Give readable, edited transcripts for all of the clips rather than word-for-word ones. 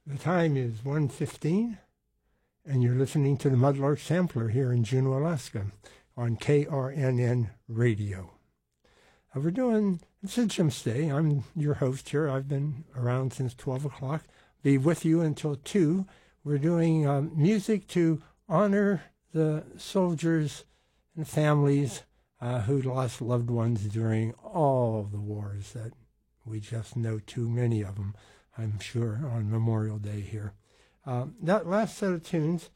The time is 1:15, and you're listening to the Mudlark Sampler here in Juneau, Alaska, on KRNN Radio. We're doing, it's a Jim Stay. I'm your host here. I've been around since 12 o'clock. Be with you until 2. We're doing music to honor the soldiers and families who lost loved ones during all the wars that we just know too many of them, I'm sure, on Memorial Day here. That last set of tunes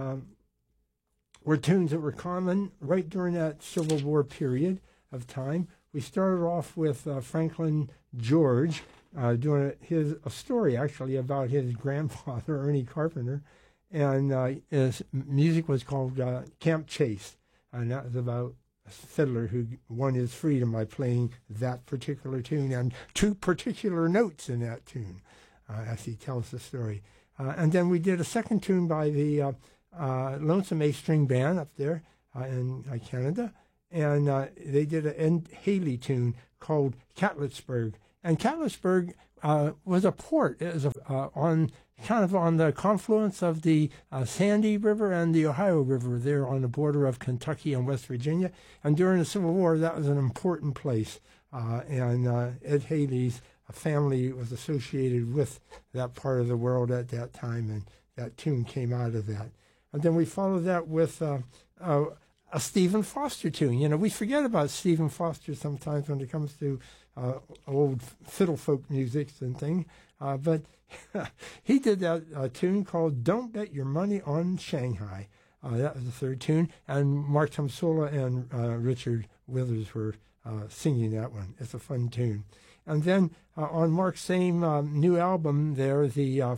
were tunes that were common right during that Civil War period of time. We started off with Franklin George doing a story, actually, about his grandfather, Ernie Carpenter, and his music was called Camp Chase, and that was about a fiddler who won his freedom by playing that particular tune and 2 particular notes in that tune, as he tells the story. And then we did a second tune by the Lonesome A String Band up there in Canada, and they did an Ed Haley tune called Catlettsburg. And Catlettsburg was a port. It was on the confluence of the Sandy River and the Ohio River there on the border of Kentucky and West Virginia. And during the Civil War, that was an important place. And Ed Haley's family was associated with that part of the world at that time, and that tune came out of that. And then we followed that with a Stephen Foster tune. You know, we forget about Stephen Foster sometimes when it comes to old fiddle folk music and things. But he did that tune called Don't Bet Your Money on Shanghai. That was the third tune. And Mark Tomsola and Richard Withers were singing that one. It's a fun tune. And then on Mark's same new album there, the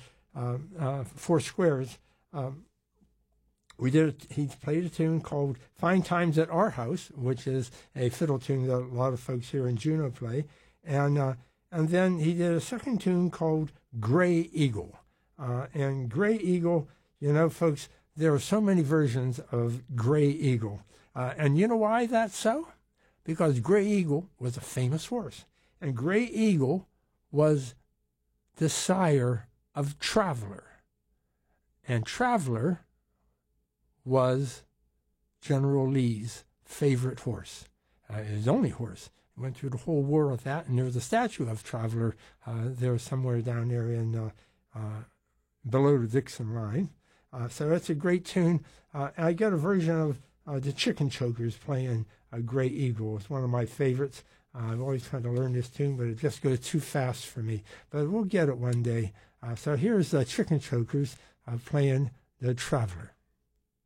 Four Squares, he played a tune called Fine Times at Our House, which is a fiddle tune that a lot of folks here in Juneau play. And then he did a second tune called Gray Eagle. And Gray Eagle, you know, folks, there are so many versions of Gray Eagle. And you know why that's so? Because Gray Eagle was a famous horse. And Gray Eagle was the sire of Traveler. And Traveler was General Lee's favorite horse, his only horse. He went through the whole war with that, and there was a statue of Traveler there somewhere down there in below the Dixon line. So that's a great tune. I got a version of the Chicken Chokers playing Gray Eagle. It's one of my favorites. I've always tried to learn this tune, but it just goes too fast for me. But we'll get it one day. So here's the Chicken Chokers playing the Traveler.